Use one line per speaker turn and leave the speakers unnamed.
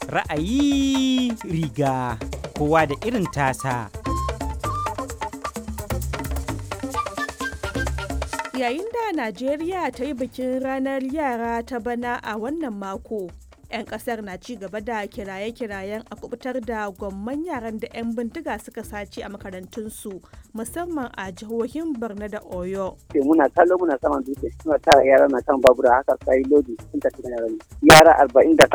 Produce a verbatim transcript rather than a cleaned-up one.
Ra'ayi riga kowa da irin tasa.
Yayin da Najeriya ta yi bikin ranar yara ta bana a wannan mako, 'yan kasar na ci gaba da kiraye-kirayen a kubutar da gwamman yaran da 'yan bindiga suka sace a makarantunsu, musamman a jihohin Borno da Oyo.
Muna kallo muna saman dutse, suna tara yara na kan babura haka sai lodi sun tafi da yara. Yara arba'in da